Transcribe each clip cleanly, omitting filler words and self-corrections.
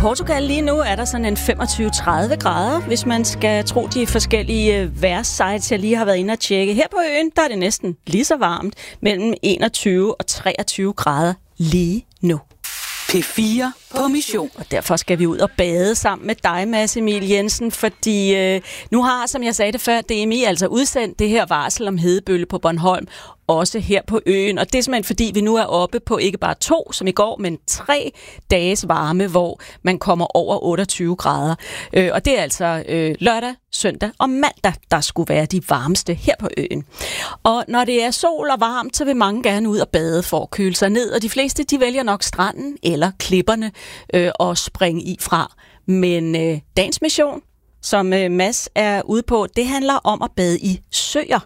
Portugal lige nu er der sådan en 25-30 grader, hvis man skal tro de forskellige vejrsites, jeg lige har været inde og tjekke. Her på øen, der er det næsten lige så varmt, mellem 21 og 23 grader lige nu. P4 på mission. Og derfor skal vi ud og bade sammen med dig, Mads Emil Jensen, fordi nu har, som jeg sagde det før, DMI altså udsendt det her varsel om hedebølge på Bornholm, også her på øen. Og det er simpelthen fordi, vi nu er oppe på ikke bare 2, som i går, men 3 dages varme, hvor man kommer over 28 grader. Og det er altså lørdag, søndag og mandag, der skulle være de varmeste her på øen. Og når det er sol og varmt, så vil mange gerne ud og bade for at køle sig ned. Og de fleste, de vælger nok stranden eller klipperne at springe i fra. Men dagens mission, som Mads er ude på, det handler om at bade i søer.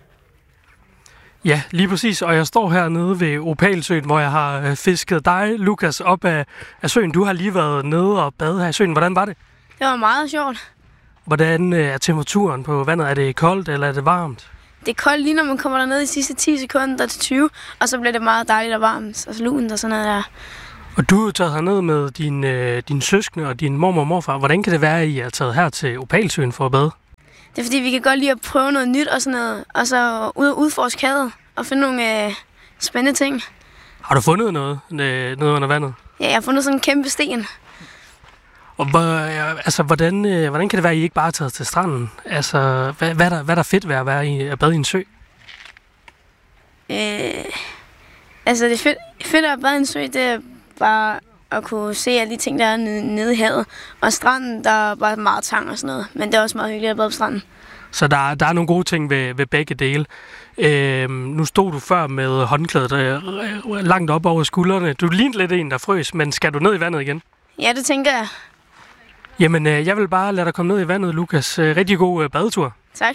Ja, lige præcis. Og jeg står hernede ved Opalsøen, hvor jeg har fisket dig, Lukas, op af søen. Du har lige været nede og badet her i søen. Hvordan var det? Det var meget sjovt. Hvordan er temperaturen på vandet? Er det koldt, eller er det varmt? Det er koldt lige, når man kommer derned de sidste 10 sekunder til 20, og så bliver det meget dejligt og varmt, og lunt og sådan noget der. Og du er taget herned med din søskende og din mormor og morfar. Hvordan kan det være, at I er taget her til Opalsøen for at bade? Det er fordi, vi kan godt lide at prøve noget nyt og sådan noget, og så ud og udforske havet og finde nogle spændende ting. Har du fundet noget under vandet? Ja, jeg har fundet sådan en kæmpe sten. Og hvordan kan det være, at I ikke bare er taget til stranden? Altså, hvad er der fedt ved at bade i en sø? Det er fedt at bade i en sø, det er bare at kunne se alle de ting, der er nede i havet. Og stranden, der er bare meget tang og sådan noget. Men det er også meget hyggeligt at bade på stranden. Så der er nogle gode ting ved begge dele. Nu stod du før med håndklædet langt op over skuldrene. Du lignede lidt en, der frøs, men skal du ned i vandet igen? Ja, det tænker jeg. Jamen, jeg vil bare lade dig komme ned i vandet, Lukas. Rigtig god badetur. Tak.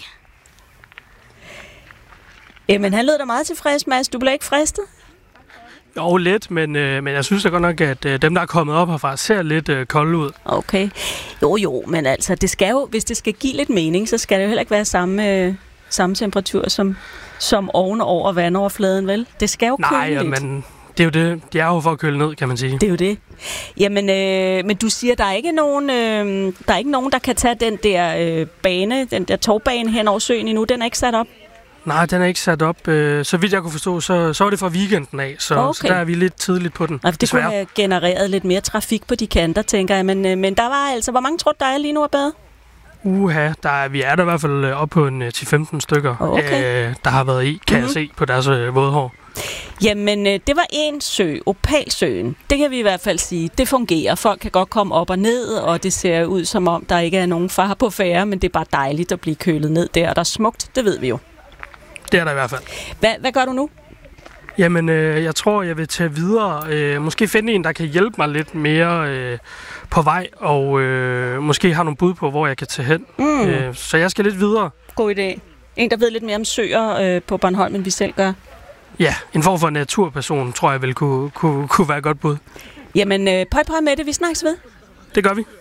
Jamen, han lød da meget tilfreds, Mads. Du blev ikke fristet? Jo, lidt, men jeg synes da godt nok, at dem, der er kommet op herfra, ser lidt kolde ud. Okay. Jo, men altså, det skal jo, hvis det skal give lidt mening, så skal det jo heller ikke være samme temperatur som ovenover vandoverfladen, vel? Det skal jo køle lidt. Nej, men det er jo det. Det er jo for at køle ned, kan man sige. Det er jo det. Jamen, men du siger, der er ikke nogen, der kan tage den der den der togbane hen over søen endnu. Den er ikke sat op? Nej, den er ikke sat op. Så vidt jeg kunne forstå, så er det fra weekenden af, så der er vi lidt tidligt på den. Det kunne have genereret lidt mere trafik på de kanter, tænker jeg. Men der var altså, hvor mange tror du, der er lige nu at bade? Vi er der i hvert fald op på en 10-15 stykker, der har været i, kan jeg se, på deres vådhår. Jamen, det var en sø, Opalsøen. Det kan vi i hvert fald sige. Det fungerer. Folk kan godt komme op og ned, og det ser ud som om, der ikke er nogen far på færre, men det er bare dejligt at blive kølet ned der, og der er smukt, det ved vi jo. Det er der i hvert fald. Hvad gør du nu? Jamen, jeg tror, jeg vil tage videre. Måske finde en, der kan hjælpe mig lidt mere på vej, og måske har nogle bud på, hvor jeg kan tage hen. Så jeg skal lidt videre. God idé. En, der ved lidt mere om søer på Bornholm, end vi selv gør. Ja, en form for naturperson, tror jeg vil kunne være et godt bud. Jamen, pøj med det. Vi snakkes ved. Det gør vi.